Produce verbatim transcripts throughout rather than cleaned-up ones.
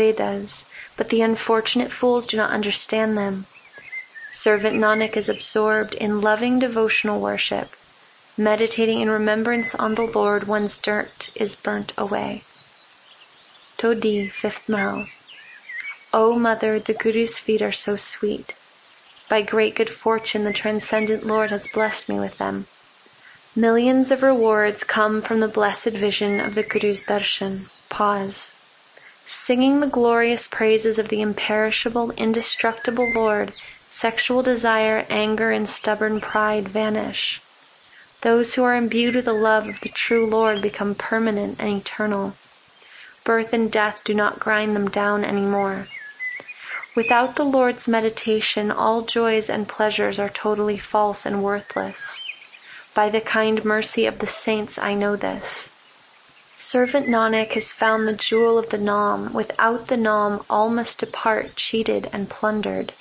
Vedas, but the unfortunate fools do not understand them. Servant Nanak is absorbed in loving devotional worship. Meditating in remembrance on the Lord, one's dirt is burnt away. Todi, fifth Mahal. O Mother, the Guru's feet are so sweet. By great good fortune, the Transcendent Lord has blessed me with them. Millions of rewards come from the blessed vision of the Guru's darshan. Pause. Singing the glorious praises of the imperishable, indestructible Lord, sexual desire, anger, and stubborn pride vanish. Those who are imbued with the love of the true Lord become permanent and eternal. Birth and death do not grind them down anymore. Without the Lord's meditation, all joys and pleasures are totally false and worthless. By the kind mercy of the saints, I know this. Servant Nanak has found the jewel of the Nam. Without the Nam, all must depart, cheated and plundered.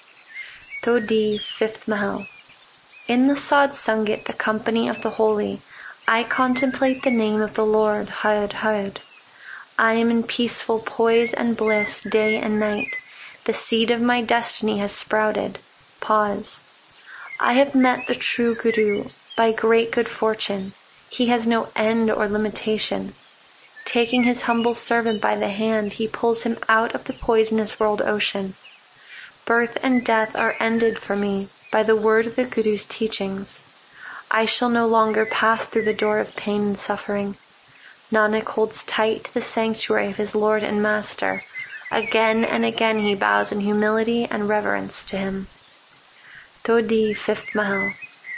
Todi, fifth Mahal. In the Sadh Sangat, the company of the holy, I contemplate the name of the Lord, Had Had. I am in peaceful poise and bliss day and night. The seed of my destiny has sprouted. Pause. I have met the true Guru by great good fortune. He has no end or limitation. Taking his humble servant by the hand, he pulls him out of the poisonous world ocean. Birth and death are ended for me by the word of the Guru's teachings. I shall no longer pass through the door of pain and suffering. Nanak holds tight to the sanctuary of his Lord and Master. Again and again he bows in humility and reverence to him. Todi, fifth Mahal.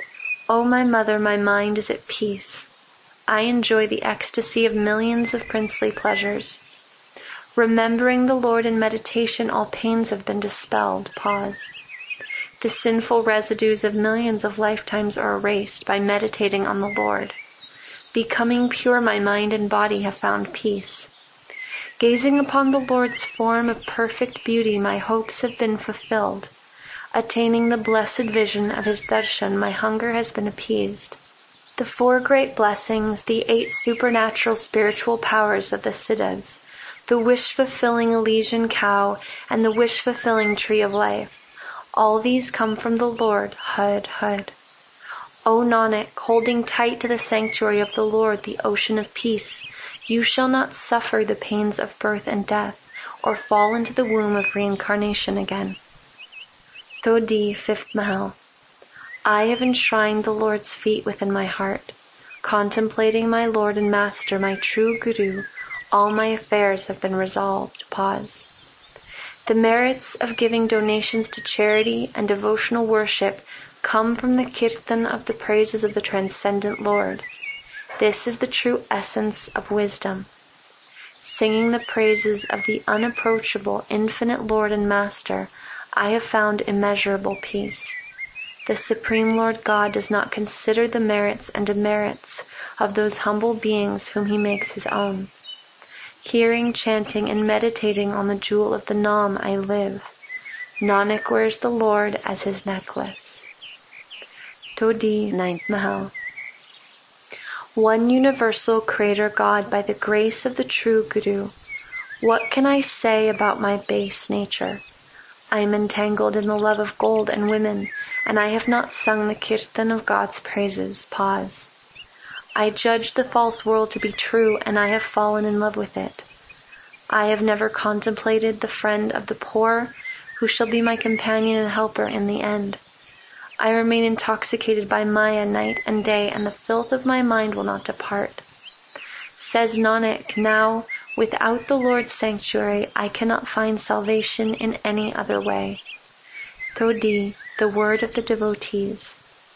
O my mother, my mind is at peace. I enjoy the ecstasy of millions of princely pleasures. Remembering the Lord in meditation, all pains have been dispelled. Pause. The sinful residues of millions of lifetimes are erased by meditating on the Lord. Becoming pure, my mind and body have found peace. Gazing upon the Lord's form of perfect beauty, my hopes have been fulfilled. Attaining the blessed vision of his darshan, my hunger has been appeased. The four great blessings, the eight supernatural spiritual powers of the Siddhas, the wish-fulfilling Elysian cow, and the wish-fulfilling tree of life, all these come from the Lord, Had Had. O Nanak, holding tight to the sanctuary of the Lord, the ocean of peace, you shall not suffer the pains of birth and death, or fall into the womb of reincarnation again. Todi, fifth Mahal. I have enshrined the Lord's feet within my heart. Contemplating my Lord and Master, my true Guru, all my affairs have been resolved. Pause. The merits of giving donations to charity and devotional worship come from the kirtan of the praises of the Transcendent Lord. This is the true essence of wisdom. Singing the praises of the unapproachable, infinite Lord and Master, I have found immeasurable peace. The Supreme Lord God does not consider the merits and demerits of those humble beings whom he makes his own. Hearing, chanting, and meditating on the jewel of the Nam, I live. Nanak wears the Lord as his necklace. Todi, ninth Mahal. One universal Creator God, by the grace of the true Guru, what can I say about my base nature? I am entangled in the love of gold and women, and I have not sung the kirtan of God's praises. Pause. I judged the false world to be true, and I have fallen in love with it. I have never contemplated the friend of the poor, who shall be my companion and helper in the end. I remain intoxicated by Maya night and day, and the filth of my mind will not depart. Says Nanak, now, without the Lord's sanctuary, I cannot find salvation in any other way. Todi, the word of the devotees.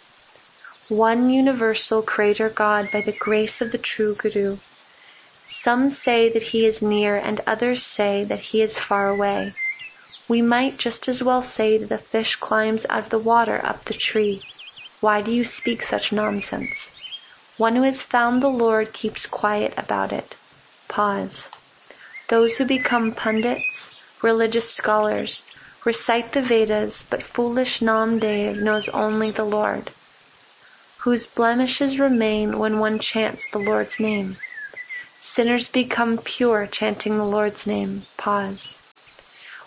One universal Creator God, by the grace of the true Guru. Some say that he is near, and others say that he is far away. We might just as well say that the fish climbs out of the water up the tree. Why do you speak such nonsense? One who has found the Lord keeps quiet about it. Pause. Those who become pundits, religious scholars, recite the Vedas, but foolish Namdev knows only the Lord. Whose blemishes remain when one chants the Lord's name. Sinners become pure chanting the Lord's name. Pause.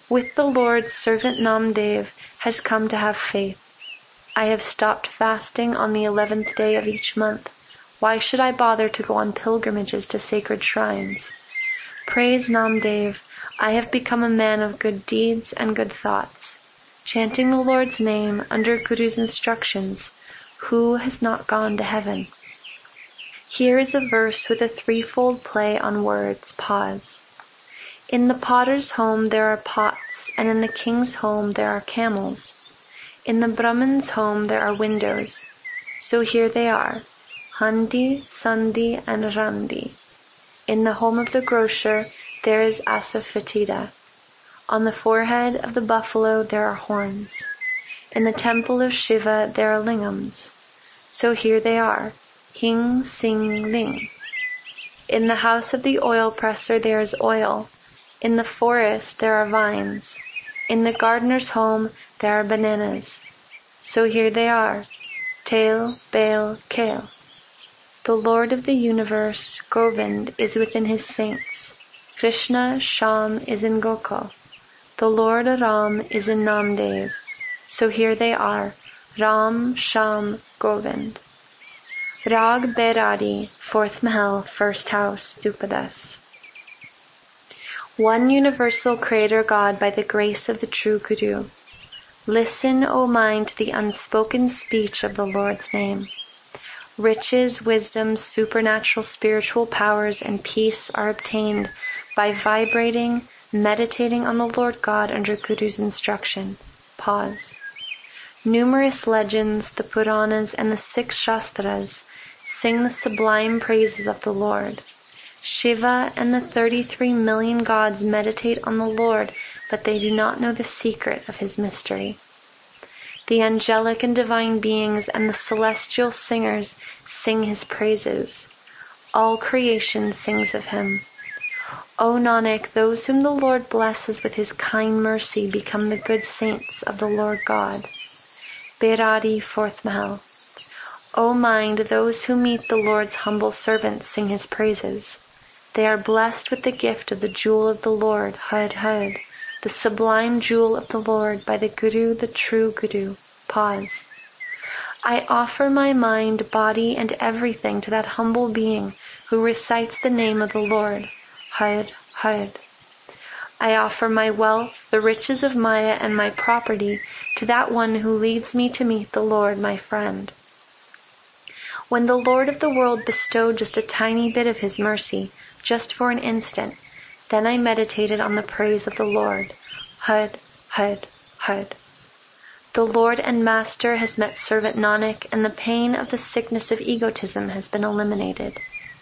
With the Lord's servant Namdev has come to have faith. I have stopped fasting on the eleventh day of each month. Why should I bother to go on pilgrimages to sacred shrines? Praise Namdev, I have become a man of good deeds and good thoughts. Chanting the Lord's name under Guru's instructions, who has not gone to heaven? Here is a verse with a threefold play on words. Pause. In the potter's home there are pots, and in the king's home there are camels. In the Brahman's home there are windows. So here they are, Handi, Sandhi, and Randi. In the home of the grocer there is asafoetida. On the forehead of the buffalo there are horns. In the temple of Shiva there are lingams. So here they are, Hing, Sing, Ling. In the house of the oil presser there is oil. In the forest there are vines. In the gardener's home there are bananas. So here they are, Tail, Bail, Kale. The Lord of the universe, Govind, is within his saints. Krishna, Sham, is in Gokul. The Lord Ram is in Namdev. So here they are, Ram, Sham, Govind. Rag Beradi, fourth Mahal, first house, Dupadas. One universal Creator God by the grace of the true Guru. Listen, O mind, to the unspoken speech of the Lord's name. Riches, wisdom, supernatural spiritual powers, and peace are obtained by vibrating, meditating on the Lord God under Guru's instruction. Pause. Numerous legends, the Puranas, and the six Shastras sing the sublime praises of the Lord. Shiva and the thirty-three million gods meditate on the Lord, but they do not know the secret of his mystery. The angelic and divine beings and the celestial singers sing his praises. All creation sings of him. O Nanak, those whom the Lord blesses with his kind mercy become the good saints of the Lord God. Beradi, fourth Mahal. O mind, those who meet the Lord's humble servants sing his praises. They are blessed with the gift of the jewel of the Lord, Had Had, the sublime jewel of the Lord by the Guru, the true Guru. Pause. I offer my mind, body, and everything to that humble being who recites the name of the Lord, Had Had. I offer my wealth, the riches of Maya, and my property to that one who leads me to meet the Lord, my friend. When the Lord of the world bestowed just a tiny bit of his mercy, just for an instant, then I meditated on the praise of the Lord. Had, Had, Had. The Lord and Master has met servant Nanak, and the pain of the sickness of egotism has been eliminated.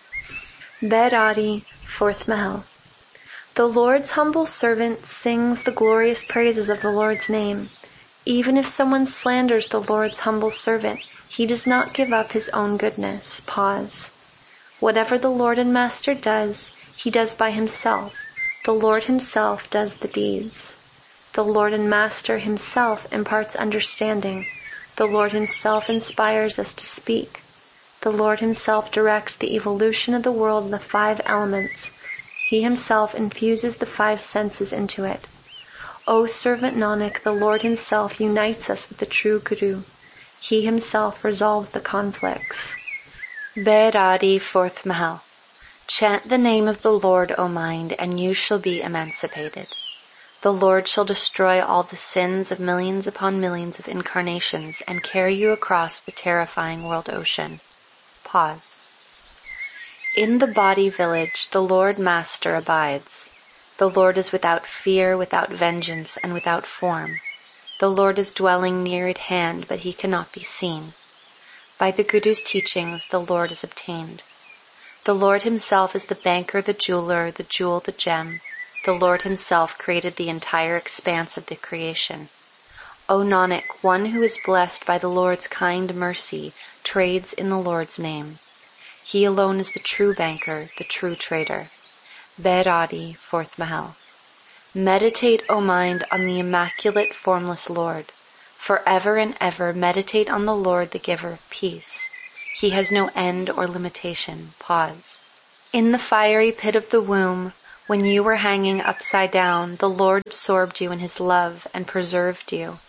Beradi, fourth Mahal. The Lord's humble servant sings the glorious praises of the Lord's name. Even if someone slanders the Lord's humble servant, he does not give up his own goodness. Pause. Whatever the Lord and Master does, he does by himself. The Lord himself does the deeds. The Lord and Master himself imparts understanding. The Lord himself inspires us to speak. The Lord himself directs the evolution of the world in the five elements. He himself infuses the five senses into it. O servant Nanak, the Lord himself unites us with the true Guru. He himself resolves the conflicts. Beradi, fourth Mahal. Chant the name of the Lord, O mind, and you shall be emancipated. The Lord shall destroy all the sins of millions upon millions of incarnations and carry you across the terrifying world ocean. Pause. In the body village, the Lord Master abides. The Lord is without fear, without vengeance, and without form. The Lord is dwelling near at hand, but he cannot be seen. By the Guru's teachings, the Lord is obtained. The Lord himself is the banker, the jeweler, the jewel, the gem. The Lord himself created the entire expanse of the creation. O Nanak, one who is blessed by the Lord's kind mercy trades in the Lord's name. He alone is the true banker, the true trader. Beradi, fourth Mahal. Meditate, O mind, on the immaculate, formless Lord. Forever and ever meditate on the Lord, the giver of peace. He has no end or limitation. Pause. In the fiery pit of the womb, When you were hanging upside down, the Lord absorbed you in his love and preserved you.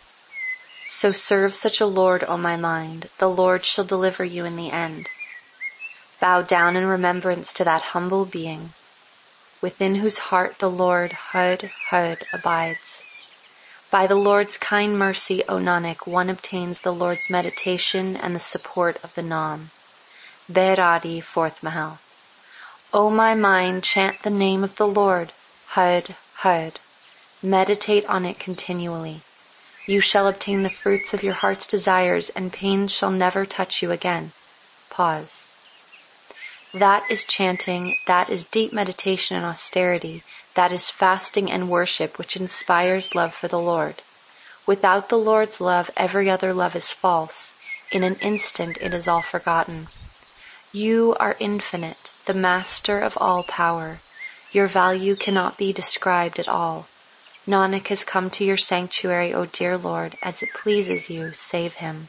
So serve such a Lord, O my mind, the Lord shall deliver you in the end. Bow down in remembrance to that humble being, within whose heart the Lord Hud Hud abides. By the Lord's kind mercy, O Nanak, one obtains the Lord's meditation and the support of the Naam. Bairadi, fourth Mahal. O my mind, chant the name of the Lord, Hud Hud. Meditate on it continually. You shall obtain the fruits of your heart's desires, and pain shall never touch you again. Pause. That is chanting, that is deep meditation and austerity, that is fasting and worship which inspires love for the Lord. Without the Lord's love, every other love is false. In an instant it is all forgotten. You are infinite, the master of all power. Your value cannot be described at all. Nanak has come to your sanctuary, O dear Lord, as it pleases you, save him.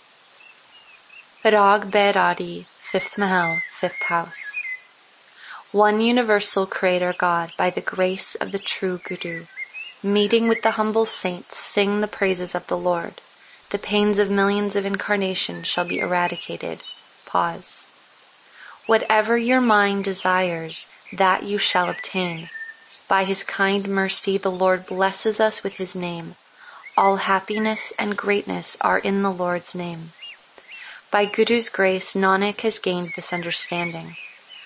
Rag Bairadi, fifth Mahal, fifth house. One universal Creator God, by the grace of the true Guru, meeting with the humble saints, sing the praises of the Lord. The pains of millions of incarnations shall be eradicated. Pause. Whatever your mind desires, that you shall obtain. By his kind mercy, the Lord blesses us with his name. All happiness and greatness are in the Lord's name. By Guru's grace, Nanak has gained this understanding.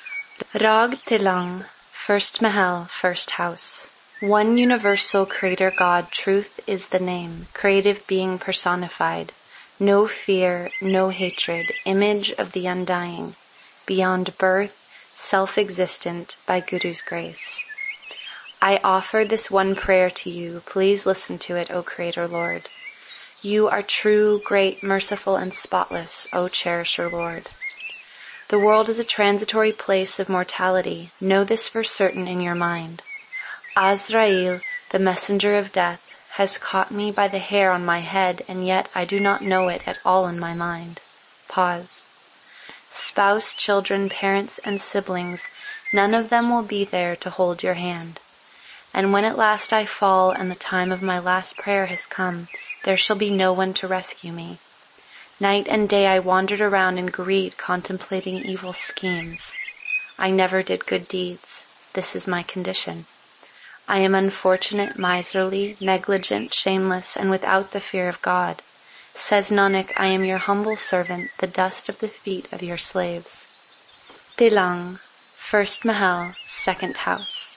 Rag Tilang, first Mahal, first house. One universal Creator God, truth is the name, creative being personified. No fear, no hatred, image of the undying. Beyond birth, self-existent by Guru's grace. I offer this one prayer to you. Please listen to it, O Creator Lord. You are true, great, merciful, and spotless, O Cherisher Lord. The world is a transitory place of mortality. Know this for certain in your mind. Azrael, the messenger of death, has caught me by the hair on my head, and yet I do not know it at all in my mind. Pause. Spouse, children, parents, and siblings, none of them will be there to hold your hand. And when at last I fall and the time of my last prayer has come, there shall be no one to rescue me. Night and day I wandered around in greed, contemplating evil schemes. I never did good deeds. This is my condition. I am unfortunate, miserly, negligent, shameless, and without the fear of God. Says Nanak, I am your humble servant, the dust of the feet of your slaves. Tilang, first Mahal, second house.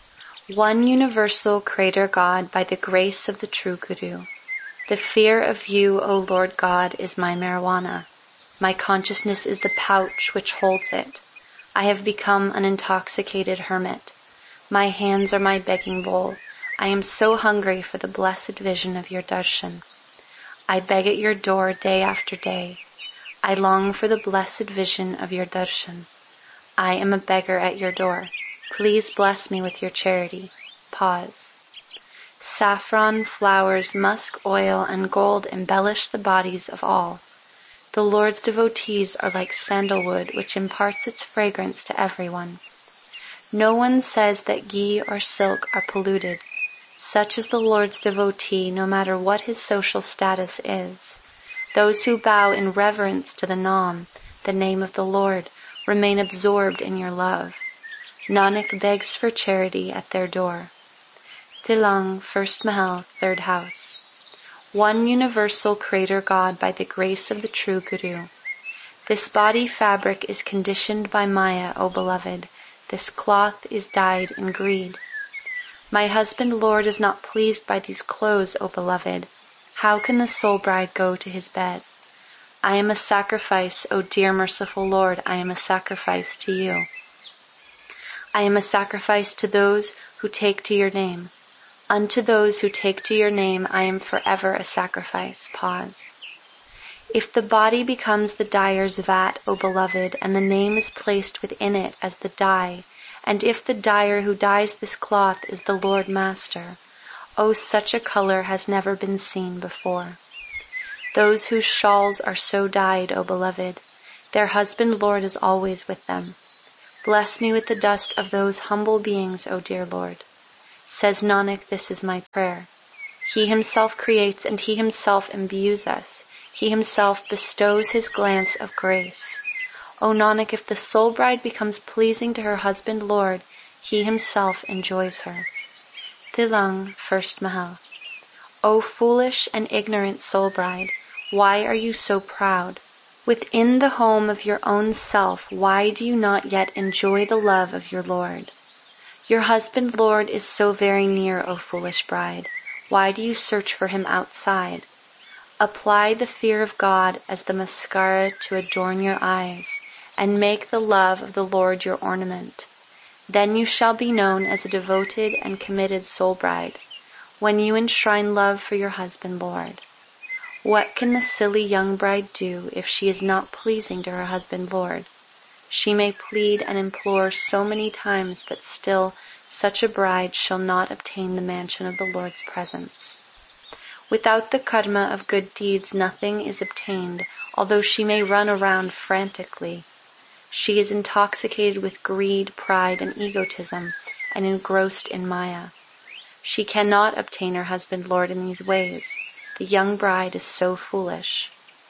One universal Creator God, by the grace of the true Guru. The fear of you, O Lord God, is my marijuana. My consciousness is the pouch which holds it. I have become an intoxicated hermit. My hands are my begging bowl. I am so hungry for the blessed vision of your darshan. I beg at your door day after day. I long for the blessed vision of your darshan. I am a beggar at your door. Please bless me with your charity. Pause. Saffron, flowers, musk oil, and gold embellish the bodies of all. The Lord's devotees are like sandalwood, which imparts its fragrance to everyone. No one says that ghee or silk are polluted. Such is the Lord's devotee, no matter what his social status is. Those who bow in reverence to the Naam, the name of the Lord, remain absorbed in your love. Nanak begs for charity at their door. Tilang, first Mahal, third house. One universal Creator God, by the grace of the true Guru. This body fabric is conditioned by Maya, O beloved. This cloth is dyed in greed. My husband Lord is not pleased by these clothes, O beloved. How can the soul bride go to his bed? I am a sacrifice, O dear merciful Lord, I am a sacrifice to you. I am a sacrifice to those who take to your name. Unto those who take to your name, I am forever a sacrifice. Pause. If the body becomes the dyer's vat, O beloved, and the name is placed within it as the dye, and if the dyer who dyes this cloth is the Lord Master, O such a color has never been seen before. Those whose shawls are so dyed, O beloved, their husband Lord is always with them. Bless me with the dust of those humble beings, O dear Lord. Says Nanak, this is my prayer. He himself creates and he himself imbues us. He himself bestows his glance of grace. O Nanak, if the soul bride becomes pleasing to her husband Lord, he himself enjoys her. Tilang, first Mahal. O foolish and ignorant soul bride, why are you so proud? Within the home of your own self, why do you not yet enjoy the love of your Lord? Your husband Lord is so very near, O foolish bride. Why do you search for him outside? Apply the fear of God as the mascara to adorn your eyes, and make the love of the Lord your ornament. Then you shall be known as a devoted and committed soul bride, when you enshrine love for your husband Lord. What can the silly young bride do if she is not pleasing to her husband Lord? She may plead and implore so many times, but still such a bride shall not obtain the mansion of the Lord's presence. Without the karma of good deeds, nothing is obtained, although she may run around frantically. She is intoxicated with greed, pride, and egotism, and engrossed in Maya. She cannot obtain her husband Lord in these ways. The young bride is so foolish.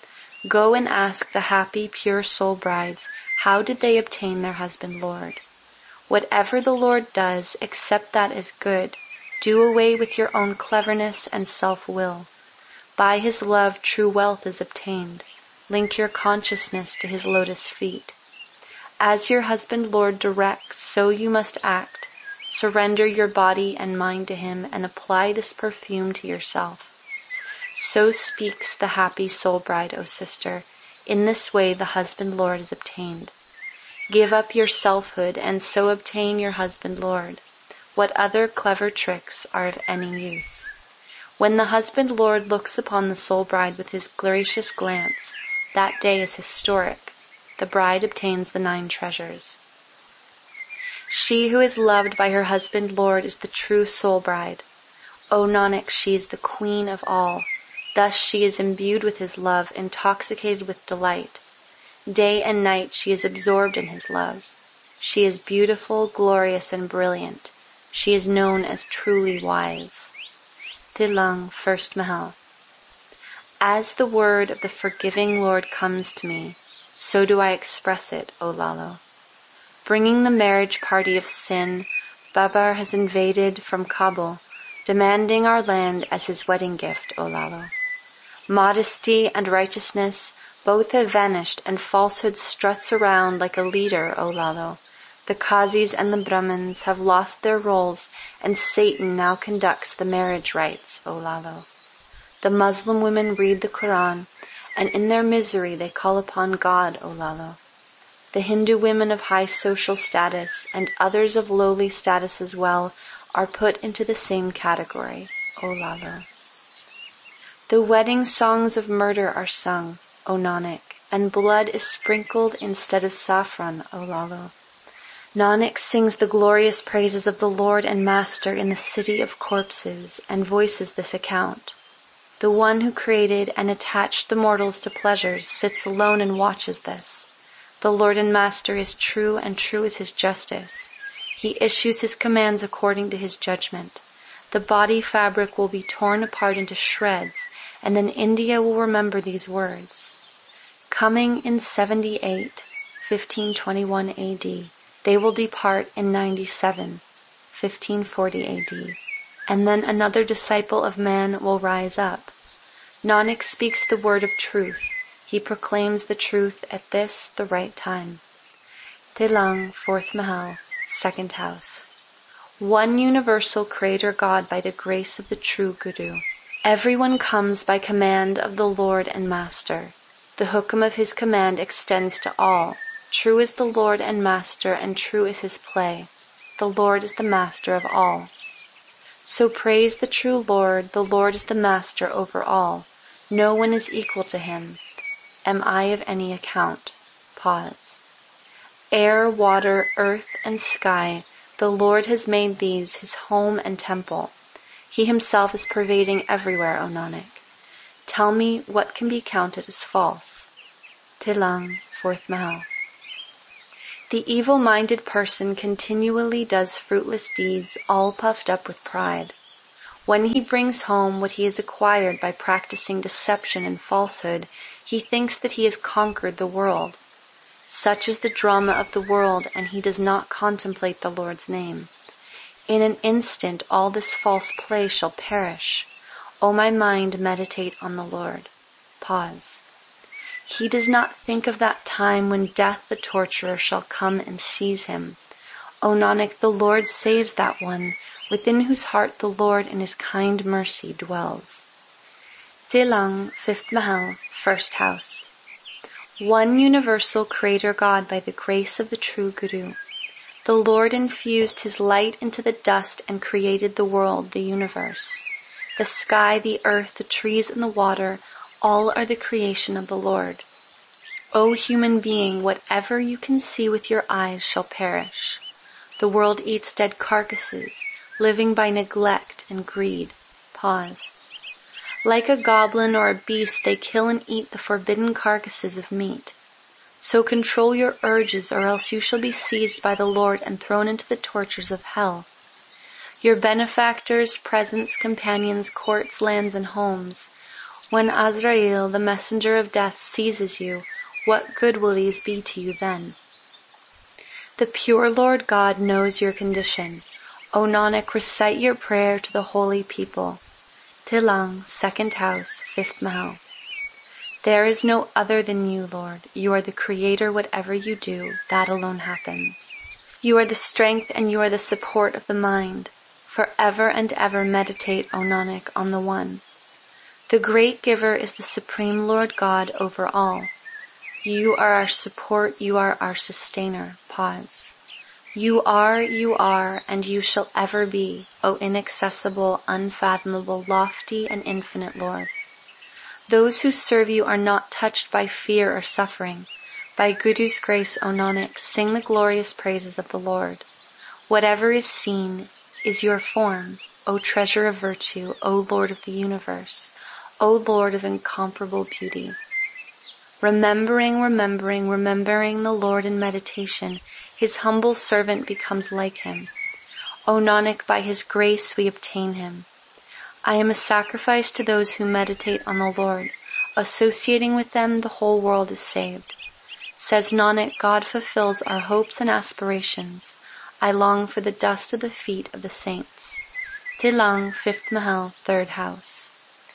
Go and ask the happy, pure soul brides, how did they obtain their husband Lord? Whatever the Lord does, accept that as good. Do away with your own cleverness and self-will. By his love, true wealth is obtained. Link your consciousness to his lotus feet. As your husband Lord directs, so you must act. Surrender your body and mind to him and apply this perfume to yourself. So speaks the happy soul bride, O sister. In this way the husband Lord is obtained. Give up your selfhood and so obtain your husband Lord. What other clever tricks are of any use? When the husband Lord looks upon the soul bride with his gracious glance, that day is historic. The bride obtains the nine treasures. She who is loved by her husband Lord is the true soul bride. O Nanak, she is the queen of all. Thus she is imbued with his love, intoxicated with delight. Day and night she is absorbed in his love. She is beautiful, glorious, and brilliant. She is known as truly wise. Tilang, first Mahal. As the word of the forgiving Lord comes to me, so do I express it, O Lalo. Bringing the marriage party of sin, Babar has invaded from Kabul, demanding our land as his wedding gift, O Lalo. Modesty and righteousness both have vanished, and falsehood struts around like a leader, O Lalo. The Qazis and the Brahmins have lost their roles, and Satan now conducts the marriage rites, O Lalo. The Muslim women read the Quran, and in their misery they call upon God, O Lalo. The Hindu women of high social status, and others of lowly status as well, are put into the same category, O Lalo. The wedding songs of murder are sung, O Nanak, and blood is sprinkled instead of saffron, O Lalo. Nanak sings the glorious praises of the Lord and Master in the city of corpses, and voices this account. The one who created and attached the mortals to pleasures sits alone and watches this. The Lord and Master is true, and true is his justice. He issues his commands according to his judgment. The body fabric will be torn apart into shreds, and then India will remember these words. Coming in seventy-eight, fifteen twenty-one A D, they will depart in ninety-seven, fifteen forty A D, and then another disciple of man will rise up. Nanak speaks the word of truth. He proclaims the truth at this, the right time. Tilang, fourth Mahal, second house. One universal Creator God by the grace of the true Guru. Everyone comes by command of the Lord and Master. The hukam of his command extends to all. True is the Lord and Master, and true is his play. The Lord is the Master of all. So praise the true Lord. The Lord is the Master over all. No one is equal to him. Am I of any account? Pause. Air, water, earth, and sky, the Lord has made these his home and temple. He himself is pervading everywhere, O Nanak. Tell me what can be counted as false. Tilang, fourth Mahal. The evil-minded person continually does fruitless deeds, all puffed up with pride. When he brings home what he has acquired by practicing deception and falsehood, he thinks that he has conquered the world. Such is the drama of the world, and he does not contemplate the Lord's name. In an instant all this false play shall perish. O my mind, meditate on the Lord. Pause. He does not think of that time when death the torturer shall come and seize him. O Nanak, the Lord saves that one, within whose heart the Lord in his kind mercy dwells. Tilang, fifth Mahal, first house. One universal Creator God by the grace of the true Guru. The Lord infused his light into the dust and created the world, the universe. The sky, the earth, the trees, and the water, all are the creation of the Lord. O human being, whatever you can see with your eyes shall perish. The world eats dead carcasses, living by neglect and greed. Pause. Like a goblin or a beast, they kill and eat the forbidden carcasses of meat. So control your urges, or else you shall be seized by the Lord and thrown into the tortures of hell. Your benefactors, presents, companions, courts, lands, and homes. When Azrael, the messenger of death, seizes you, what good will these be to you then? The pure Lord God knows your condition. O Nanak, recite your prayer to the holy people. Tilang, second house, fifth Mahal. There is no other than you, Lord. You are the Creator. Whatever you do, that alone happens. You are the strength and you are the support of the mind. Forever and ever meditate, O Nanak, on the One. The great giver is the Supreme Lord God over all. You are our support, you are our sustainer. Pause. You are, you are, and you shall ever be, O inaccessible, unfathomable, lofty, and infinite Lord. Those who serve you are not touched by fear or suffering. By Guru's grace, O Nanak, sing the glorious praises of the Lord. Whatever is seen is your form, O treasure of virtue, O Lord of the universe, O Lord of incomparable beauty. Remembering, remembering, remembering the Lord in meditation, his humble servant becomes like him. O Nanak, by his grace we obtain him. I am a sacrifice to those who meditate on the Lord. Associating with them, the whole world is saved. Says Nanak, God fulfills our hopes and aspirations. I long for the dust of the feet of the saints. Tilang, fifth Mahal, third house.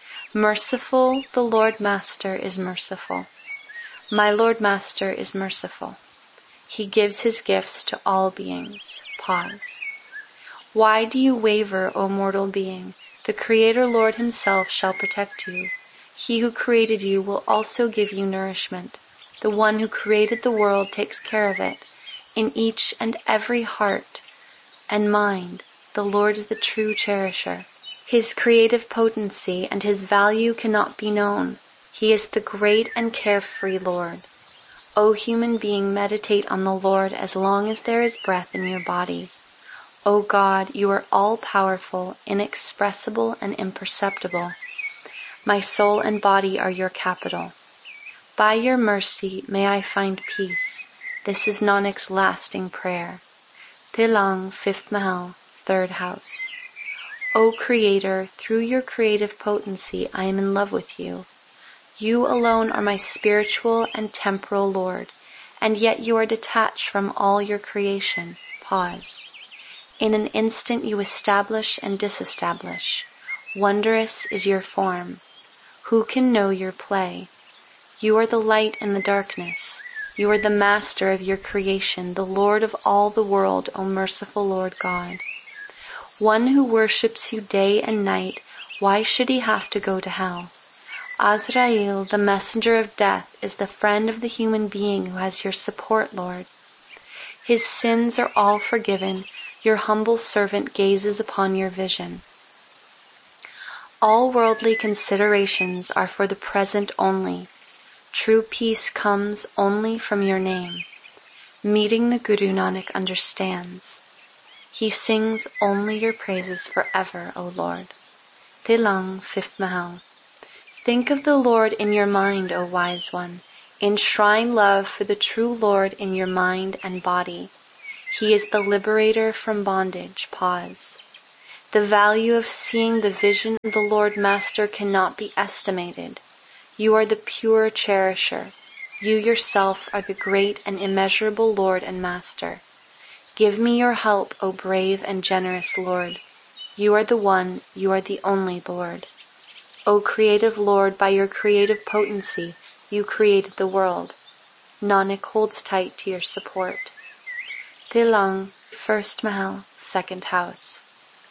Merciful, the Lord Master is merciful. My Lord Master is merciful. He gives his gifts to all beings. Pause. Why do you waver, O mortal being? The Creator Lord himself shall protect you. He who created you will also give you nourishment. The one who created the world takes care of it. In each and every heart and mind, the Lord is the true cherisher. His creative potency and his value cannot be known. He is the great and carefree Lord. O human being, meditate on the Lord as long as there is breath in your body. O God, you are all-powerful, inexpressible, and imperceptible. My soul and body are your capital. By your mercy may I find peace. This is Nanak's lasting prayer. Tilang, fifth Mahal, third house. O Creator, through your creative potency I am in love with you. You alone are my spiritual and temporal Lord, and yet you are detached from all your creation. Pause. In an instant you establish and disestablish. Wondrous is your form. Who can know your play? You are the light in the darkness. You are the master of your creation, the Lord of all the world, O merciful Lord God. One who worships you day and night, why should he have to go to hell? Azrael, the messenger of death, is the friend of the human being who has your support, Lord. His sins are all forgiven. Your humble servant gazes upon your vision. All worldly considerations are for the present only. True peace comes only from your name. Meeting the Guru, Nanak understands. He sings only your praises forever, O Lord. Tilang, fifth Mahal. Think of the Lord in your mind, O wise one. Enshrine love for the true Lord in your mind and body. He is the liberator from bondage. Pause. The value of seeing the vision of the Lord Master cannot be estimated. You are the pure cherisher. You yourself are the great and immeasurable Lord and Master. Give me your help, O brave and generous Lord. You are the one, you are the only Lord. O creative Lord, by your creative potency, you created the world. Nanak holds tight to your support. Tilang, first Mahal, second house.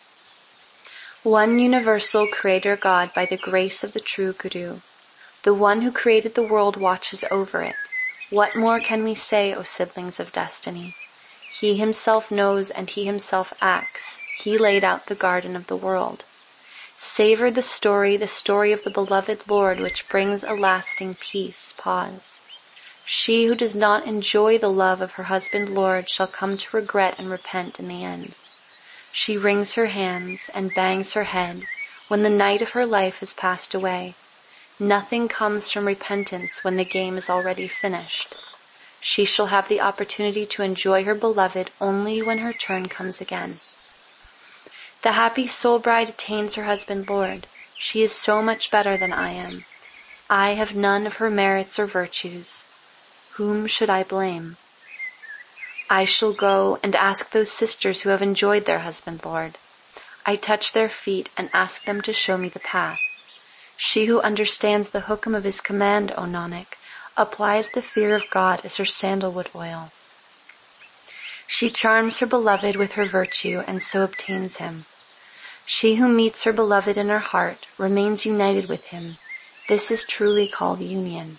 One universal Creator God by the grace of the true Guru. The one who created the world watches over it. What more can we say, O siblings of destiny? He himself knows and he himself acts. He laid out the garden of the world. Savor the story, the story of the beloved Lord, which brings a lasting peace. Pause. She who does not enjoy the love of her husband Lord shall come to regret and repent in the end. She wrings her hands and bangs her head when the night of her life has passed away. Nothing comes from repentance when the game is already finished. She shall have the opportunity to enjoy her beloved only when her turn comes again. The happy soul bride attains her husband Lord. She is so much better than I am. I have none of her merits or virtues. Whom should I blame? I shall go and ask those sisters who have enjoyed their husband Lord. I touch their feet and ask them to show me the path. She who understands the hukam of his command, O Nanak, applies the fear of God as her sandalwood oil. She charms her beloved with her virtue and so obtains him. She who meets her beloved in her heart remains united with him. This is truly called union.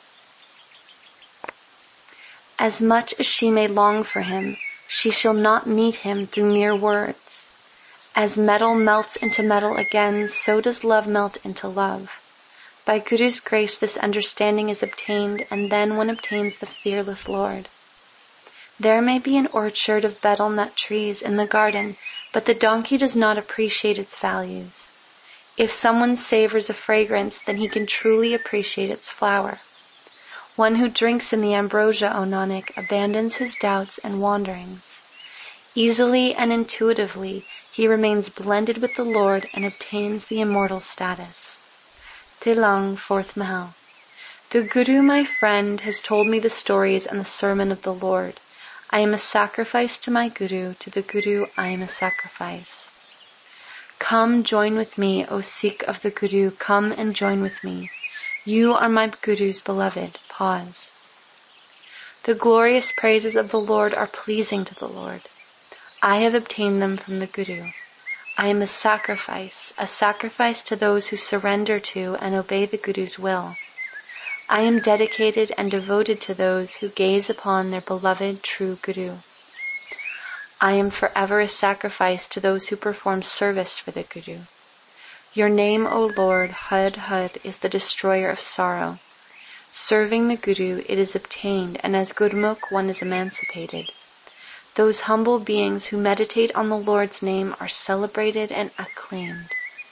As much as she may long for him, she shall not meet him through mere words. As metal melts into metal again, so does love melt into love. By Guru's grace this understanding is obtained, and then one obtains the fearless Lord. There may be an orchard of betel nut trees in the garden, but the donkey does not appreciate its values. If someone savors a fragrance, then he can truly appreciate its flower. One who drinks in the ambrosia, O Nanak, abandons his doubts and wanderings. Easily and intuitively, he remains blended with the Lord and obtains the immortal status. Tilang, fourth Mahal. The Guru, my friend, has told me the stories and the sermon of the Lord. I am a sacrifice to my Guru. To the Guru, I am a sacrifice. Come, join with me, O Sikh of the Guru. Come and join with me. You are my Guru's beloved. Pause. The glorious praises of the Lord are pleasing to the Lord. I have obtained them from the Guru. I am a sacrifice, a sacrifice to those who surrender to and obey the Guru's will. I am dedicated and devoted to those who gaze upon their beloved true Guru. I am forever a sacrifice to those who perform service for the Guru. Your name, O Lord, Hud Hud, is the destroyer of sorrow. Serving the Guru, it is obtained, and as Gurmukh one is emancipated. Those humble beings who meditate on the Lord's name are celebrated and acclaimed.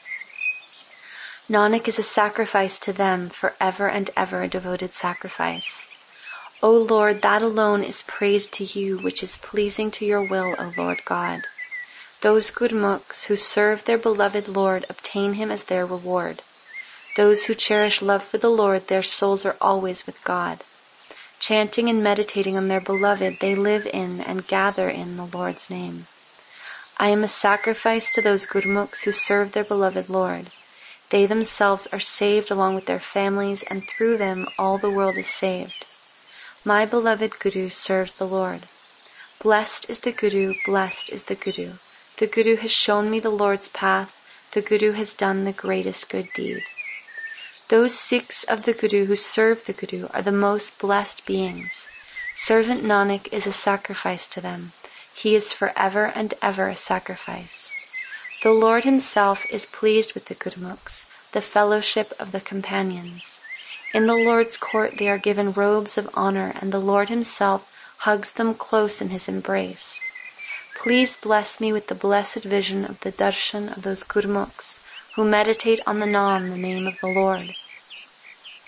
Nanak is a sacrifice to them, forever and ever a devoted sacrifice. O Lord, that alone is praised to you, which is pleasing to your will, O Lord God. Those Gurmukhs who serve their beloved Lord obtain him as their reward. Those who cherish love for the Lord, their souls are always with God. Chanting and meditating on their beloved, they live in and gather in the Lord's name. I am a sacrifice to those Gurmukhs who serve their beloved Lord. They themselves are saved along with their families, and through them all the world is saved. My beloved Guru serves the Lord. Blessed is the Guru, blessed is the Guru. The Guru has shown me the Lord's path. The Guru has done the greatest good deed. Those Sikhs of the Guru who serve the Guru are the most blessed beings. Servant Nanak is a sacrifice to them. He is forever and ever a sacrifice. The Lord himself is pleased with the Gurmukhs, the fellowship of the companions. In the Lord's court they are given robes of honor, and the Lord himself hugs them close in his embrace. Please bless me with the blessed vision of the darshan of those Gurmukhs who meditate on the Naam, the name of the Lord.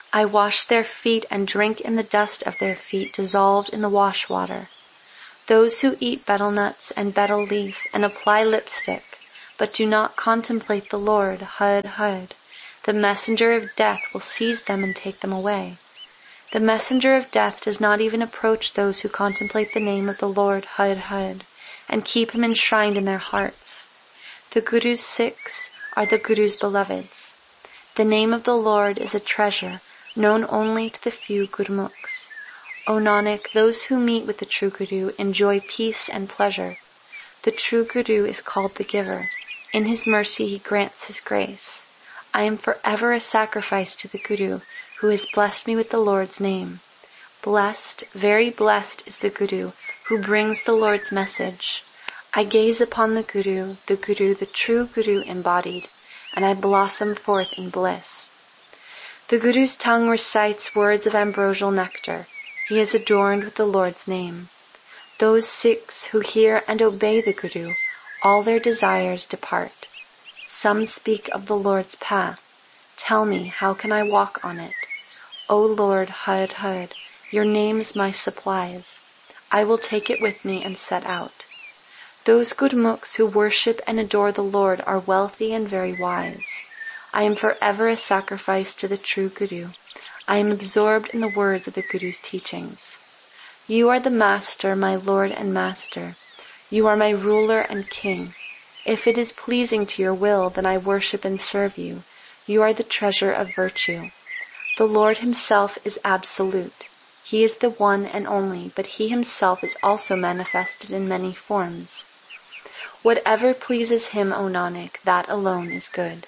I wash their feet and drink in the dust of their feet dissolved in the wash water. Those who eat betel nuts and betel leaf and apply lipstick, but do not contemplate the Lord, Hud, Hud, the messenger of death will seize them and take them away. The messenger of death does not even approach those who contemplate the name of the Lord, Hud, Hud, and keep him enshrined in their hearts. The Guru's Sikhs are the Guru's beloveds. The name of the Lord is a treasure known only to the few Gurmukhs. O Nanak, those who meet with the true Guru enjoy peace and pleasure. The true Guru is called the giver. In his mercy he grants his grace. I am forever a sacrifice to the Guru, who has blessed me with the Lord's name. Blessed, very blessed is the Guru, who brings the Lord's message. I gaze upon the Guru, the Guru, the true Guru embodied, and I blossom forth in bliss. The Guru's tongue recites words of ambrosial nectar. He is adorned with the Lord's name. Those Sikhs who hear and obey the Guru, all their desires depart. Some speak of the Lord's path. Tell me, how can I walk on it? O Lord, Hud, Hud, your name is my supplies. I will take it with me and set out. Those Gurmukhs who worship and adore the Lord are wealthy and very wise. I am forever a sacrifice to the true Guru. I am absorbed in the words of the Guru's teachings. You are the Master, my Lord and Master. You are my ruler and king. If it is pleasing to your will, then I worship and serve you. You are the treasure of virtue. The Lord himself is absolute. He is the one and only, but he himself is also manifested in many forms. Whatever pleases him, O Nanak, that alone is good.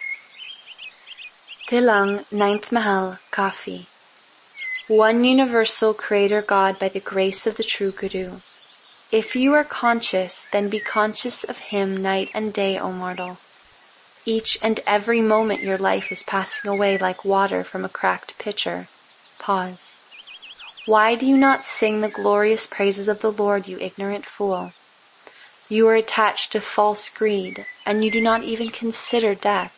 Tilang, ninth Mahal, Kafi. One universal Creator God by the grace of the true Guru. If you are conscious, then be conscious of him night and day, O mortal. Each and every moment your life is passing away like water from a cracked pitcher. Pause. Why do you not sing the glorious praises of the Lord, you ignorant fool? You are attached to false greed, and you do not even consider death.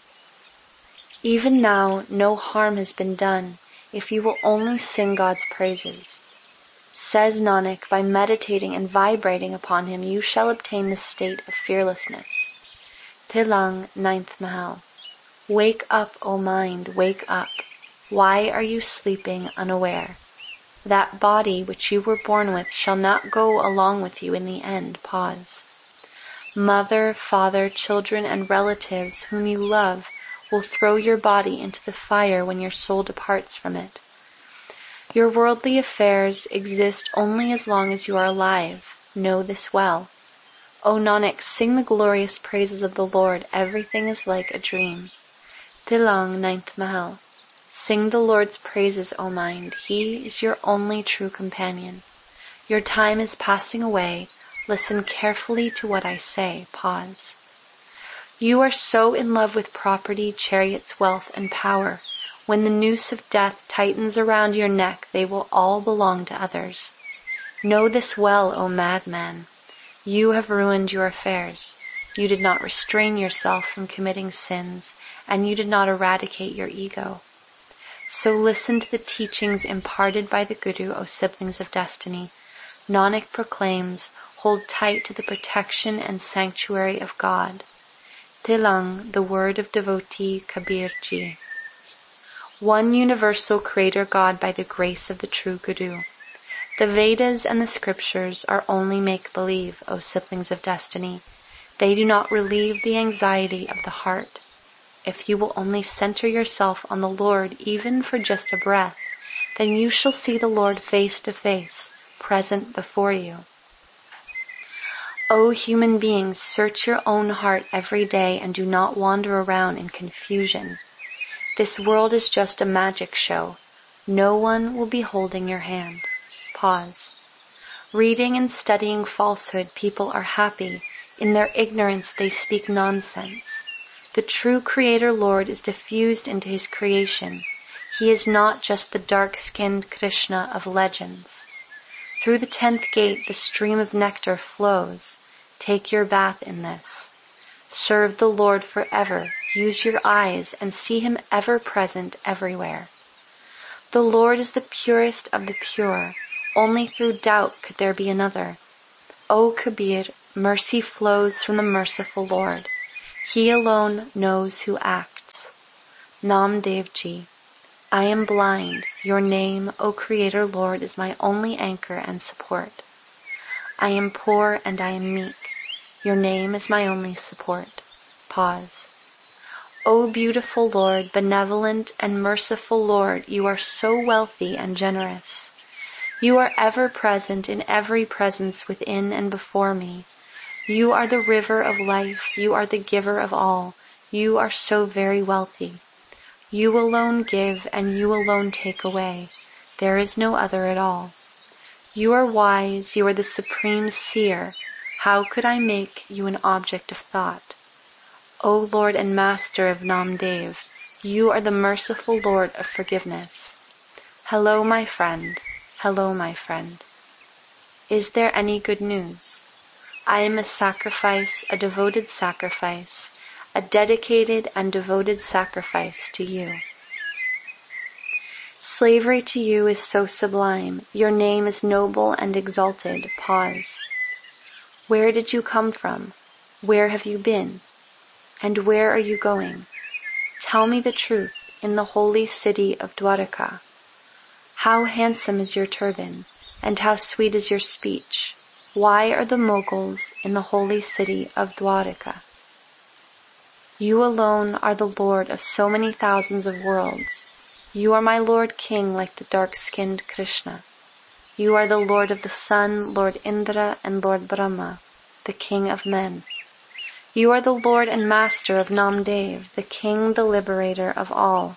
Even now, no harm has been done, if you will only sing God's praises. Says Nanak, by meditating and vibrating upon him, you shall obtain the state of fearlessness. Tilang, ninth Mahal. Wake up, O mind, wake up. Why are you sleeping unaware? That body which you were born with shall not go along with you in the end. Pause. Mother, father, children, and relatives whom you love will throw your body into the fire when your soul departs from it. Your worldly affairs exist only as long as you are alive. Know this well. O Nanak, sing the glorious praises of the Lord. Everything is like a dream. Tilang, ninth Mahal. Sing the Lord's praises, O mind. He is your only true companion. Your time is passing away. Listen carefully to what I say. Pause. You are so in love with property, chariots, wealth, and power. When the noose of death tightens around your neck, they will all belong to others. Know this well, O madman. You have ruined your affairs. You did not restrain yourself from committing sins, and you did not eradicate your ego. So listen to the teachings imparted by the Guru, O siblings of destiny. Nanak proclaims, hold tight to the protection and sanctuary of God. Tilang, the word of devotee Kabirji. One universal Creator God by the grace of the true Guru. The Vedas and the scriptures are only make-believe, O siblings of destiny. They do not relieve the anxiety of the heart. If you will only center yourself on the Lord even for just a breath, then you shall see the Lord face to face, present before you. O human beings, search your own heart every day and do not wander around in confusion. This world is just a magic show. No one will be holding your hand. Pause. Reading and studying falsehood, people are happy. In their ignorance, they speak nonsense. The true Creator Lord is diffused into his creation. He is not just the dark-skinned Krishna of legends. Through the tenth gate, the stream of nectar flows. Take your bath in this. Serve the Lord forever. Use your eyes and see him ever present everywhere. The Lord is the purest of the pure. Only through doubt could there be another. O Kabir, mercy flows from the merciful Lord. He alone knows who acts. Namdev Ji, I am blind. Your name, O Creator Lord, is my only anchor and support. I am poor and I am meek. Your name is my only support. Pause. O beautiful Lord, benevolent and merciful Lord, you are so wealthy and generous. You are ever present in every presence within and before me. You are the river of life. You are the giver of all. You are so very wealthy. You alone give and you alone take away. There is no other at all. You are wise. You are the supreme seer. How could I make you an object of thought? O Lord and Master of Namdev, you are the merciful Lord of forgiveness. Hello, my friend. Hello, my friend. Is there any good news? I am a sacrifice, a devoted sacrifice, a dedicated and devoted sacrifice to you. Slavery to you is so sublime. Your name is noble and exalted. Pause. Where did you come from? Where have you been? And where are you going? Tell me the truth in the holy city of Dwaraka. How handsome is your turban, and how sweet is your speech. Why are the Moguls in the holy city of Dwaraka? You alone are the Lord of so many thousands of worlds. You are my Lord King like the dark-skinned Krishna. You are the Lord of the sun, Lord Indra, and Lord Brahma, the King of men. You are the Lord and Master of Namdev, the King, the Liberator of all.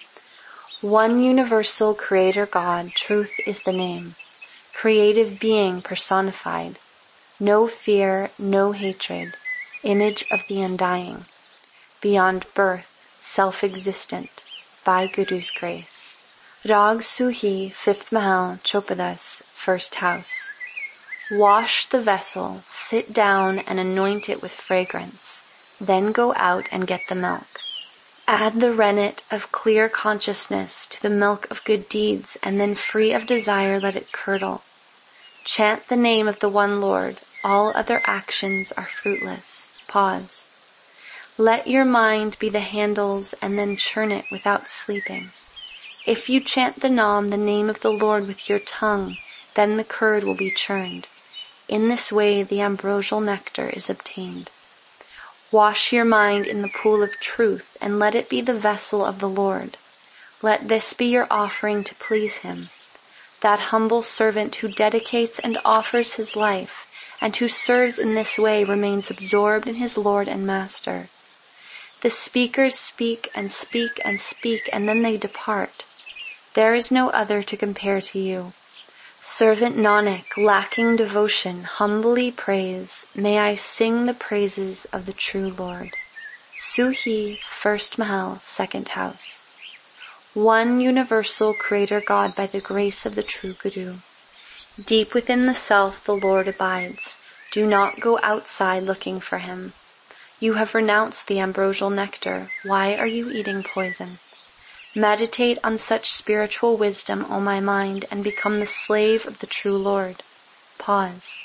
One universal Creator God, truth is the name, creative being personified, no fear, no hatred, image of the undying, beyond birth, self-existent, by Guru's grace. Rag Suhi, fifth Mahal, Chopadas, first house. Wash the vessel, sit down and anoint it with fragrance, then go out and get the milk. Add the rennet of clear consciousness to the milk of good deeds, and then free of desire let it curdle. Chant the name of the one Lord. All other actions are fruitless. Pause. Let your mind be the handles and then churn it without sleeping. If you chant the Nam, the name of the Lord, with your tongue, then the curd will be churned. In this way the ambrosial nectar is obtained. Wash your mind in the pool of truth, and let it be the vessel of the Lord. Let this be your offering to please Him. That humble servant who dedicates and offers his life, and who serves in this way remains absorbed in his Lord and Master. The speakers speak and speak and speak, and then they depart. There is no other to compare to you. Servant Nanak, lacking devotion, humbly prays, may I sing the praises of the true Lord. Suhi, first Mahal, second house. One universal Creator God by the grace of the true Guru. Deep within the self the Lord abides. Do not go outside looking for Him. You have renounced the ambrosial nectar. Why are you eating poison? Meditate on such spiritual wisdom, O my mind, and become the slave of the true Lord. Pause.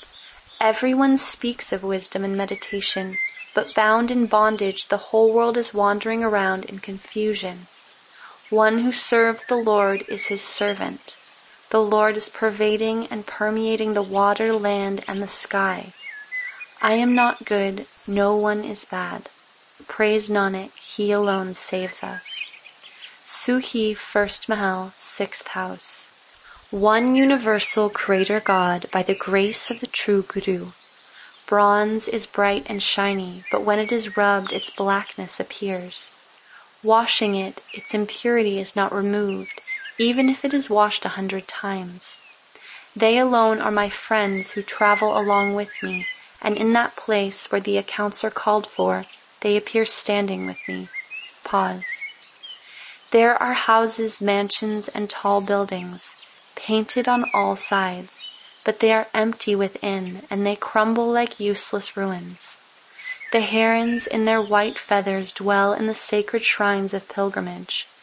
Everyone speaks of wisdom and meditation, but bound in bondage, the whole world is wandering around in confusion. One who serves the Lord is His servant. The Lord is pervading and permeating the water, land, and the sky. I am not good, no one is bad. Praise Nanak, He alone saves us. Suhi, first Mahal, sixth house. One universal Creator God by the grace of the true Guru. Bronze is bright and shiny, but when it is rubbed, its blackness appears. Washing it, its impurity is not removed, even if it is washed a hundred times. They alone are my friends who travel along with me, and in that place where the accounts are called for, they appear standing with me. Pause. There are houses, mansions, and tall buildings, painted on all sides, but they are empty within, and they crumble like useless ruins. The herons in their white feathers dwell in the sacred shrines of pilgrimage.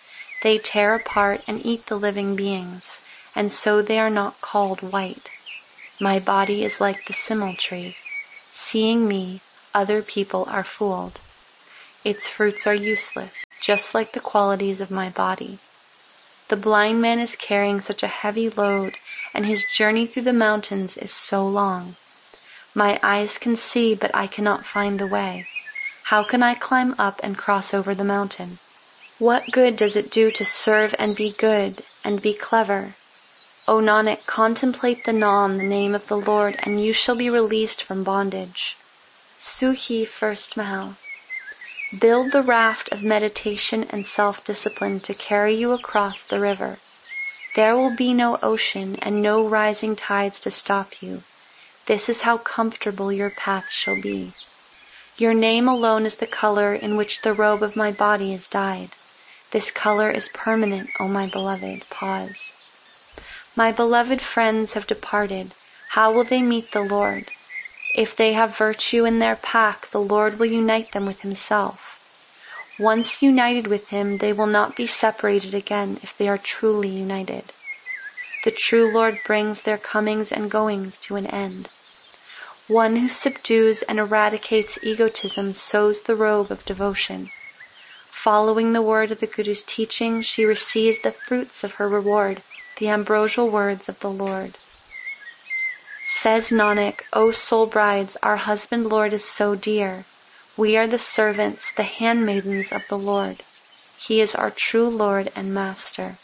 They tear apart and eat the living beings, and so they are not called white. My body is like the simul tree. Seeing me, other people are fooled. Its fruits are useless, just like the qualities of my body. The blind man is carrying such a heavy load, and his journey through the mountains is so long. My eyes can see, but I cannot find the way. How can I climb up and cross over the mountain? What good does it do to serve and be good and be clever? O Nanak, contemplate the Naam, the name of the Lord, and you shall be released from bondage. Suhi, first Mahal. Build the raft of meditation and self-discipline to carry you across the river. There will be no ocean and no rising tides to stop you. This is how comfortable your path shall be. Your name alone is the color in which the robe of my body is dyed. This color is permanent, O my beloved. Pause. My beloved friends have departed. How will they meet the Lord? If they have virtue in their pack, the Lord will unite them with himself. Once united with him, they will not be separated again if they are truly united. The true Lord brings their comings and goings to an end. One who subdues and eradicates egotism sews the robe of devotion. Following the word of the Guru's teaching, she receives the fruits of her reward, the ambrosial words of the Lord. Says Nanak, O soul brides, our husband Lord is so dear. We are the servants, the handmaidens of the Lord. He is our true Lord and Master.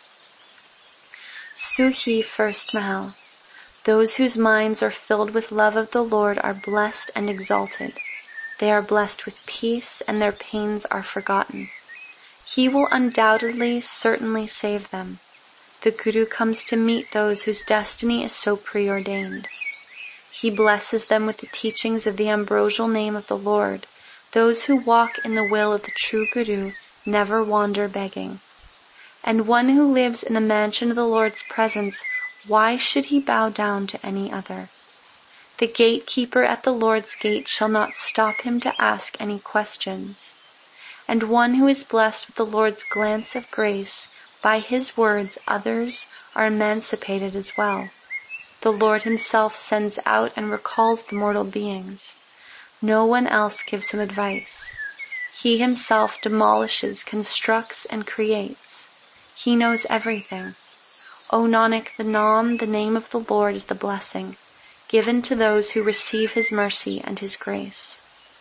Suhi, first Mahal. Those whose minds are filled with love of the Lord are blessed and exalted. They are blessed with peace, and their pains are forgotten. He will undoubtedly, certainly save them. The Guru comes to meet those whose destiny is so preordained. He blesses them with the teachings of the ambrosial name of the Lord. Those who walk in the will of the true Guru never wander begging. And one who lives in the mansion of the Lord's presence, why should he bow down to any other? The gatekeeper at the Lord's gate shall not stop him to ask any questions. And one who is blessed with the Lord's glance of grace, by his words others are emancipated as well. The Lord himself sends out and recalls the mortal beings. No one else gives him advice. He himself demolishes, constructs, and creates. He knows everything. O Nanak, the Naam, the name of the Lord, is the blessing, given to those who receive his mercy and his grace.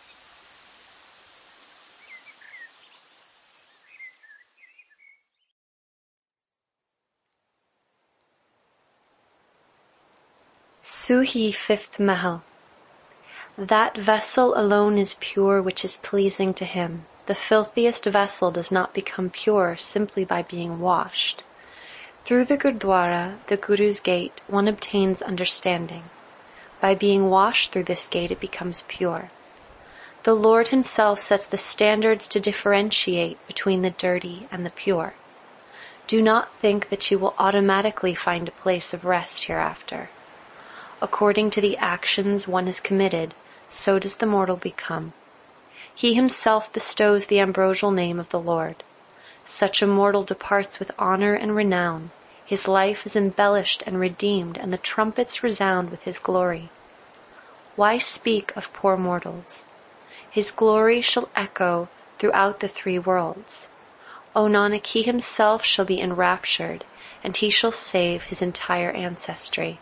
Suhi, fifth Mahal. That vessel alone is pure which is pleasing to him. The filthiest vessel does not become pure simply by being washed. Through the Gurdwara, the Guru's gate, one obtains understanding. By being washed through this gate, it becomes pure. The Lord himself sets the standards to differentiate between the dirty and the pure. Do not think that you will automatically find a place of rest hereafter. According to the actions one has committed, so does the mortal become. He himself bestows the ambrosial name of the Lord. Such a mortal departs with honor and renown. His life is embellished and redeemed, and the trumpets resound with his glory. Why speak of poor mortals? His glory shall echo throughout the three worlds. O Nanak, he himself shall be enraptured, and he shall save his entire ancestry.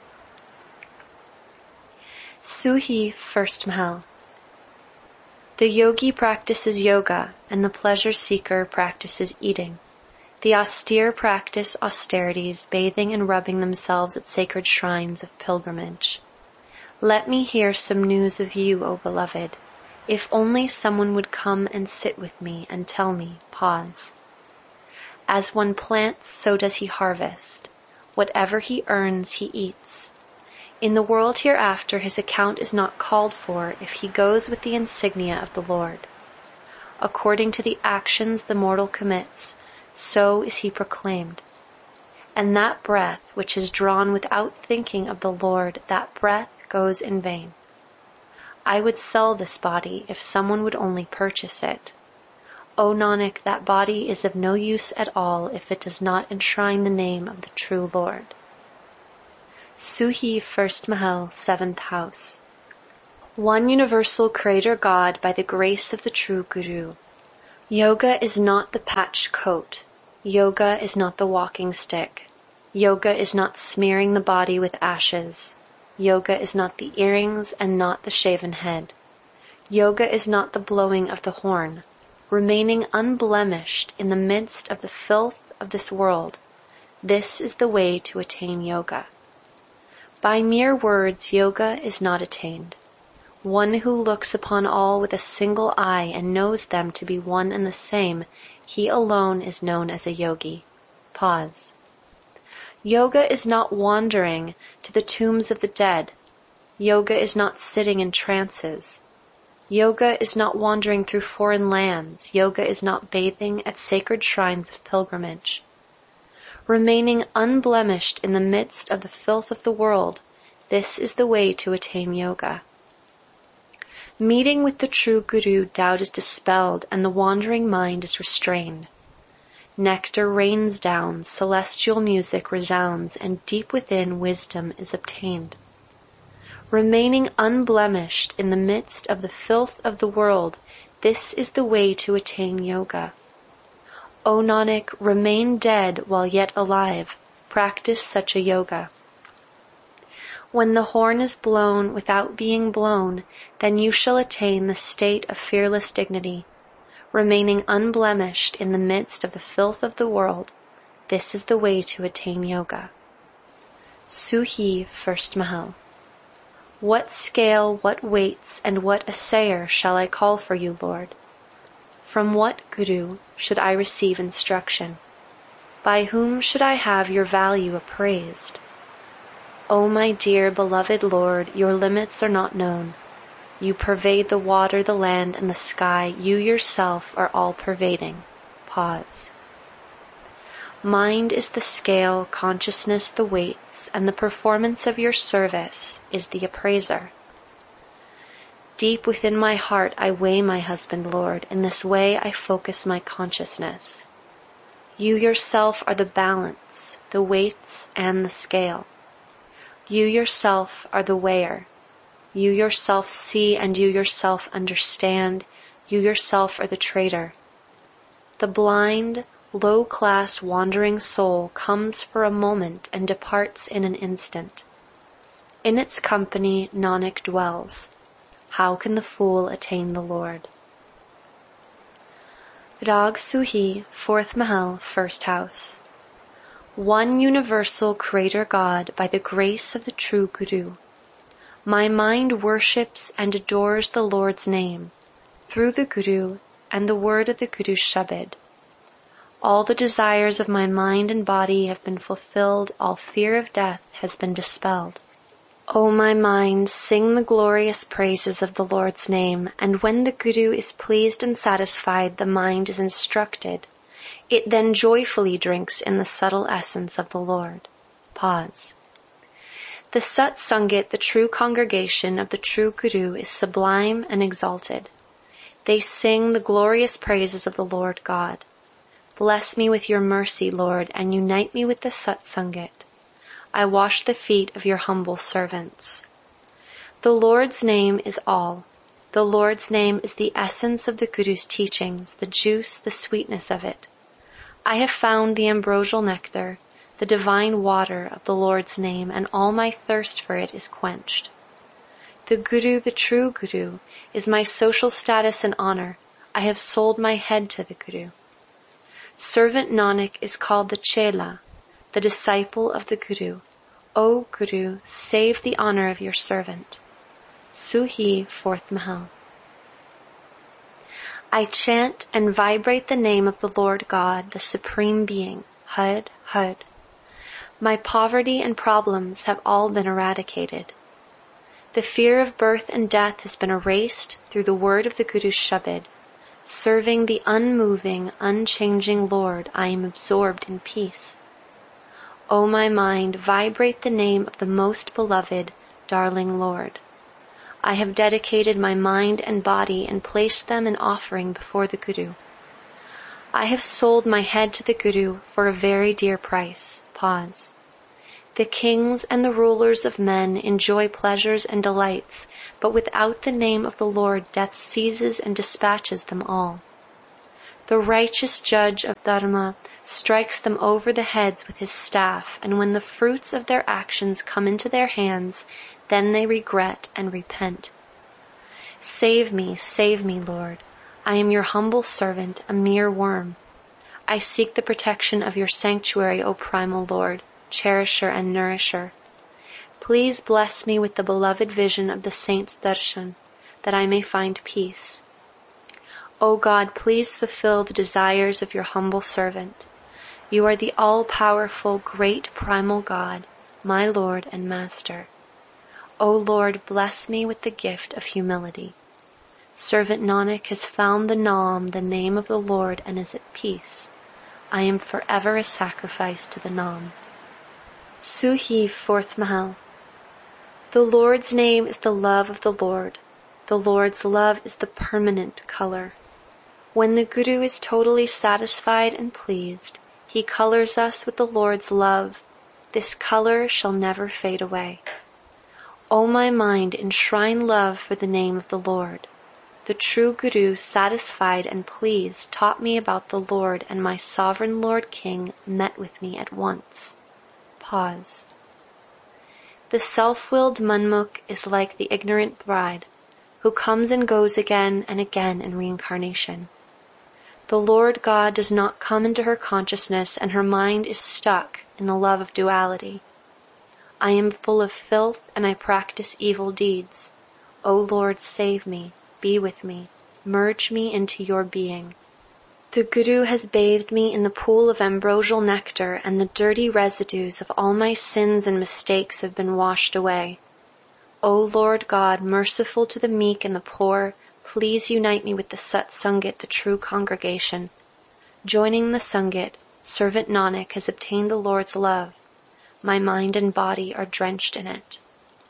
Suhi, first Mahal. The yogi practices yoga, and the pleasure seeker practices eating. The austere practice austerities, bathing and rubbing themselves at sacred shrines of pilgrimage. Let me hear some news of you, O beloved. If only someone would come and sit with me and tell me, pause. As one plants, so does he harvest. Whatever he earns, he eats. In the world hereafter, his account is not called for if he goes with the insignia of the Lord. According to the actions the mortal commits, so is he proclaimed. And that breath which is drawn without thinking of the Lord, that breath goes in vain. I would sell this body if someone would only purchase it. O Nanak, that body is of no use at all if it does not enshrine the name of the true Lord. Suhi, first Mahal, seventh house. One universal Creator God by the grace of the true Guru. Yoga is not the patched coat. Yoga is not the walking stick. Yoga is not smearing the body with ashes. Yoga is not the earrings and not the shaven head. Yoga is not the blowing of the horn. Remaining unblemished in the midst of the filth of this world, this is the way to attain yoga. By mere words, yoga is not attained. One who looks upon all with a single eye and knows them to be one and the same, he alone is known as a yogi. Pause. Yoga is not wandering to the tombs of the dead. Yoga is not sitting in trances. Yoga is not wandering through foreign lands. Yoga is not bathing at sacred shrines of pilgrimage. Remaining unblemished in the midst of the filth of the world, this is the way to attain yoga. Meeting with the true Guru, doubt is dispelled and the wandering mind is restrained. Nectar rains down, celestial music resounds, and deep within wisdom is obtained. Remaining unblemished in the midst of the filth of the world, this is the way to attain yoga. O Nanak, remain dead while yet alive. Practice such a yoga. When the horn is blown without being blown, then you shall attain the state of fearless dignity. Remaining unblemished in the midst of the filth of the world, this is the way to attain yoga. Suhi, first Mahal. What scale, what weights, and what assayer shall I call for you, Lord? From what Guru should I receive instruction? By whom should I have your value appraised? O my dear, beloved Lord, your limits are not known. You pervade the water, the land, and the sky. You yourself are all-pervading. Pause. Mind is the scale, consciousness the weights, and the performance of your service is the appraiser. Deep within my heart I weigh my husband, Lord. In this way I focus my consciousness. You yourself are the balance, the weights, and the scale. You yourself are the weigher. You yourself see and you yourself understand. You yourself are the trader. The blind, low-class wandering soul comes for a moment and departs in an instant. In its company Nanak dwells. How can the fool attain the Lord? Rag Suhi, fourth Mahal, first house. One universal Creator God by the grace of the true Guru. My mind worships and adores the Lord's name through the Guru and the word of the Guru's Shabad. All the desires of my mind and body have been fulfilled, all fear of death has been dispelled. O my mind, sing the glorious praises of the Lord's name, and when the Guru is pleased and satisfied, the mind is instructed. It then joyfully drinks in the subtle essence of the Lord. Pause. The Sat Sangit, the true congregation of the true Guru, is sublime and exalted. They sing the glorious praises of the Lord God. Bless me with your mercy, Lord, and unite me with the Sat Sangit. I wash the feet of your humble servants. The Lord's name is all. The Lord's name is the essence of the Guru's teachings, the juice, the sweetness of it. I have found the ambrosial nectar, the divine water of the Lord's name, and all my thirst for it is quenched. The Guru, the true Guru, is my social status and honor. I have sold my head to the Guru. Servant Nanak is called the Chela, the disciple of the Guru. O Guru, save the honor of your servant. Suhi, fourth Mahal. I chant and vibrate the name of the Lord God, the Supreme Being, Hud, Hud. My poverty and problems have all been eradicated. The fear of birth and death has been erased through the word of the Guru's Shabad. Serving the unmoving, unchanging Lord, I am absorbed in peace. O my mind, vibrate the name of the most beloved, darling Lord. I have dedicated my mind and body and placed them in offering before the Guru. I have sold my head to the Guru for a very dear price. Pause. The kings and the rulers of men enjoy pleasures and delights, but without the name of the Lord, death seizes and dispatches them all. The righteous judge of Dharma strikes them over the heads with his staff, and when the fruits of their actions come into their hands, then they regret and repent. Save me, save me, Lord. I am your humble servant, a mere worm. I seek the protection of your sanctuary, O primal Lord, cherisher and nourisher. Please bless me with the beloved vision of the saints' darshan, that I may find peace. O God, please fulfill the desires of your humble servant. You are the all-powerful, great primal God, my Lord and Master. O Lord, bless me with the gift of humility. Servant Nanak has found the Naam, the name of the Lord, and is at peace. I am forever a sacrifice to the Naam. Suhi, fourth Mahal. The Lord's name is the love of the Lord. The Lord's love is the permanent color. When the Guru is totally satisfied and pleased, he colors us with the Lord's love. This color shall never fade away. O my mind, enshrine love for the name of the Lord. The true Guru, satisfied and pleased, taught me about the Lord, and my sovereign Lord King met with me at once. Pause. The self-willed Manmukh is like the ignorant bride, who comes and goes again and again in reincarnation. The Lord God does not come into her consciousness, and her mind is stuck in the love of duality. I am full of filth, and I practice evil deeds. O Lord, save me, be with me, merge me into your being. The Guru has bathed me in the pool of ambrosial nectar, and the dirty residues of all my sins and mistakes have been washed away. O Lord God, merciful to the meek and the poor, please unite me with the Sat Sangat, the true congregation. Joining the Sangat, servant Nanak has obtained the Lord's love. My mind and body are drenched in it.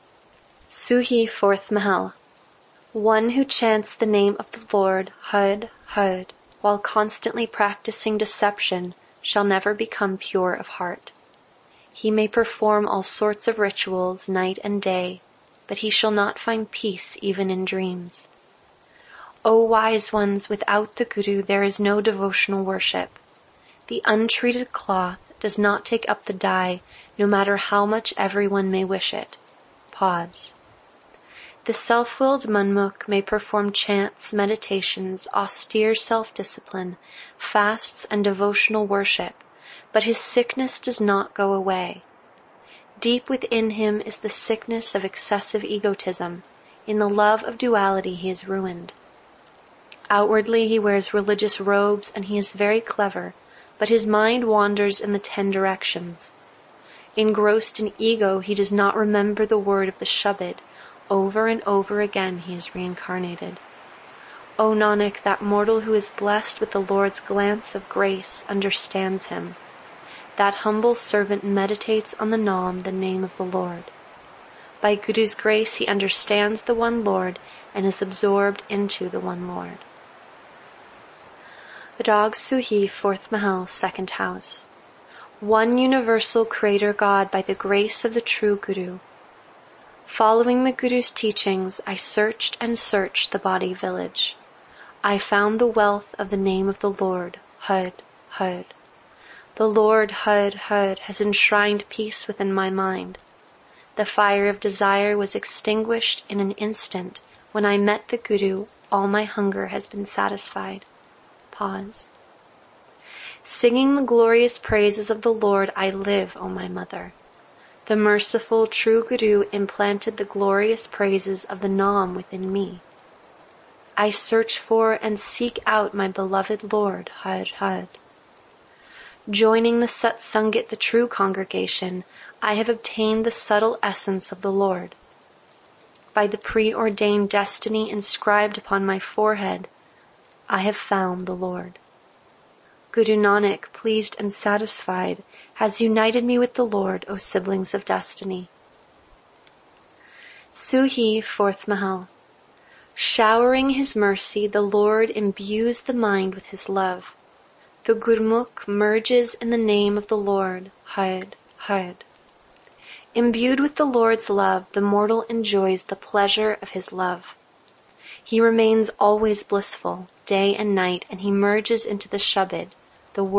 Suhi, fourth Mahal. One who chants the name of the Lord, Hud, Hud, while constantly practicing deception, shall never become pure of heart. He may perform all sorts of rituals night and day, but he shall not find peace even in dreams. O wise ones, without the Guru there is no devotional worship. The untreated cloth does not take up the dye, no matter how much everyone may wish it. Pause. The self-willed Manmukh may perform chants, meditations, austere self-discipline, fasts, and devotional worship, but his sickness does not go away. Deep within him is the sickness of excessive egotism. In the love of duality he is ruined. Outwardly he wears religious robes, and he is very clever, but his mind wanders in the ten directions. Engrossed in ego, he does not remember the word of the Shabad. Over and over again he is reincarnated. O Nanak, that mortal who is blessed with the Lord's glance of grace understands him. That humble servant meditates on the Naam, the name of the Lord. By Guru's grace he understands the one Lord and is absorbed into the one Lord. Rag Suhi, fourth Mahal, second house. One universal Creator God by the grace of the true Guru. Following the Guru's teachings, I searched and searched the body village. I found the wealth of the name of the Lord, Hud, Hud. The Lord, Hud, Hud, has enshrined peace within my mind. The fire of desire was extinguished in an instant. When I met the Guru, all my hunger has been satisfied. Pause. Singing the glorious praises of the Lord, I live, O my mother. The merciful, true Guru implanted the glorious praises of the Naam within me. I search for and seek out my beloved Lord, Hud, Hud. Joining the Sat Sangat, the true congregation, I have obtained the subtle essence of the Lord. By the preordained destiny inscribed upon my forehead, I have found the Lord. Guru Nanak, pleased and satisfied, has united me with the Lord, O siblings of destiny. Suhi, fourth Mahal. Showering his mercy, the Lord imbues the mind with his love. The Gurmukh merges in the name of the Lord, Had, Had. Imbued with the Lord's love, the mortal enjoys the pleasure of his love. He remains always blissful, day and night, and he merges into the Shabad,